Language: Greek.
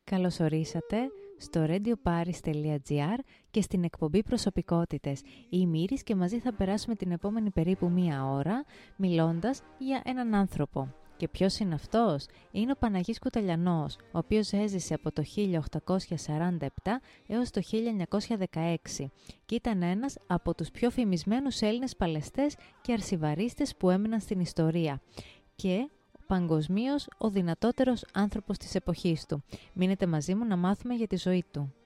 Καλώς ορίσατε στο radioparis.gr και στην εκπομπή Προσωπικότητες. Είμαι η Ήρης και μαζί θα περάσουμε την επόμενη περίπου μία ώρα μιλώντας για έναν άνθρωπο. Και ποιος είναι αυτός? Είναι ο Παναγής Κουτελιανός, ο οποίος έζησε από το 1847 έως το 1916 και ήταν ένας από τους πιο φημισμένους Έλληνες παλαιστές και αρσιβαρίστες που έμειναν στην ιστορία. Και παγκοσμίως ο δυνατότερος άνθρωπος της εποχής του. Μείνετε μαζί μου να μάθουμε για τη ζωή του.